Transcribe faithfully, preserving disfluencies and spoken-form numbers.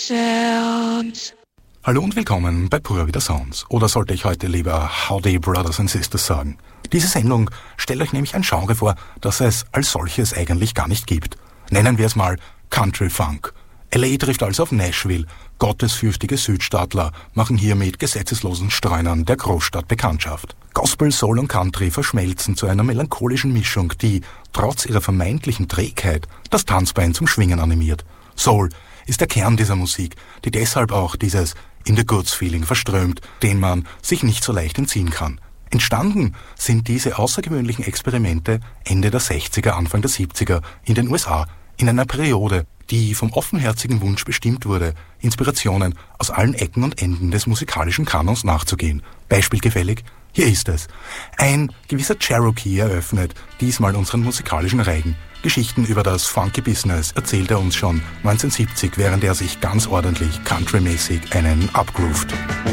Sounds. Hallo und willkommen bei Pura Vida Sounds. Oder sollte ich heute lieber Howdy Brothers and Sisters sagen? Diese Sendung stellt euch nämlich ein Genre vor, das es als solches eigentlich gar nicht gibt. Nennen wir es mal Country Funk. L A trifft also auf Nashville. Gottesfürchtige Südstaatler machen hier mit gesetzeslosen Streunern der Großstadt Bekanntschaft. Gospel, Soul und Country verschmelzen zu einer melancholischen Mischung, die, trotz ihrer vermeintlichen Trägheit, das Tanzbein zum Schwingen animiert. Soul ist der Kern dieser Musik, die deshalb auch dieses In the Goods Feeling verströmt, den man sich nicht so leicht entziehen kann. Entstanden sind diese außergewöhnlichen Experimente Ende der sechziger, Anfang der siebziger in den U S A, in einer Periode, die vom offenherzigen Wunsch bestimmt wurde, Inspirationen aus allen Ecken und Enden des musikalischen Kanons nachzugehen. Beispielgefällig, hier ist es. Ein gewisser Cherokee eröffnet diesmal unseren musikalischen Reigen. Geschichten über das Funky Business erzählt er uns schon neunzehnhundertsiebzig, während er sich ganz ordentlich countrymäßig einen abgroovt.